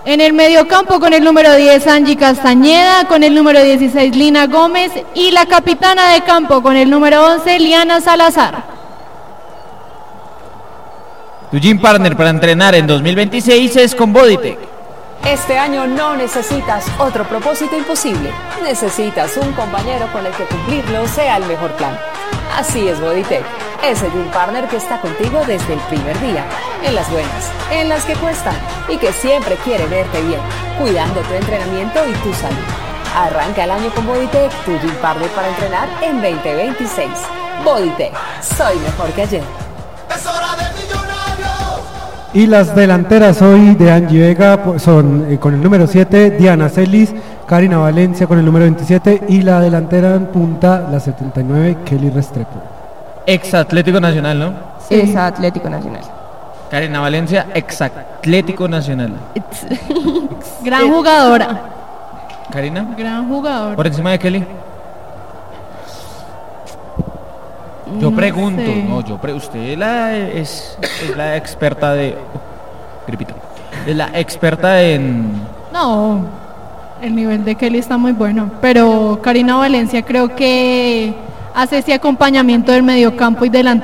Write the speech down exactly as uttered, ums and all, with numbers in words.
En el mediocampo con el número diez, Angie Castañeda, con el número dieciséis, Lina Gómez, y la capitana de campo con el número once, Liana Salazar. Tu gym partner para entrenar en dos mil veintiséis es con Bodytech. Este año no necesitas otro propósito imposible. Necesitas un compañero con el que cumplirlo sea el mejor plan. Así es Bodytech, ese gym partner que está contigo desde el primer día, en las buenas, en las que cuestan y que siempre quiere verte bien, cuidando tu entrenamiento y tu salud. Arranca el año con Bodytech, tu gym partner para entrenar en veinte veintiséis. Bodytech, soy mejor que ayer. Es hora de Millonarios. Y las delanteras hoy de Angie Vega son eh, con el número siete, Diana Celis, Karina Valencia con el número veintisiete y la delantera en punta, la setenta y nueve, Kelly Restrepo. Ex Atlético Nacional, ¿no? Sí. Es Atlético Nacional. Karina Valencia, ex Atlético Nacional. Gran jugadora. Karina. Gran jugadora. Por encima de Kelly. Yo No pregunto, sé. no, yo pre usted la es, es la experta de oh, gripita. Es la experta en No, el nivel de Kelly está muy bueno, pero Karina Valencia creo que hace ese acompañamiento del mediocampo y delantero